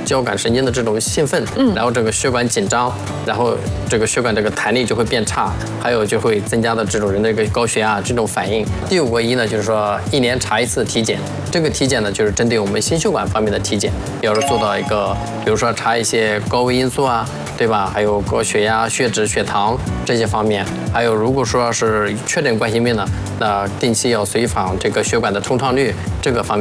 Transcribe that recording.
交感神经的这种兴奋，然后这个血管紧张，然后这个血管这个弹力就会变差，还有就会增加的这种人的一个高血压这种反应。第5个1呢，就是说1年查1次体检，这个体检呢就是针对我们心血管方面的体检，要是做到一个，比如说查一些高危因素啊，对吧？还有高血压、血脂、血糖这些方面，还有如果说是确诊冠心病呢，那定期要随访这个血管的通畅率这个方面。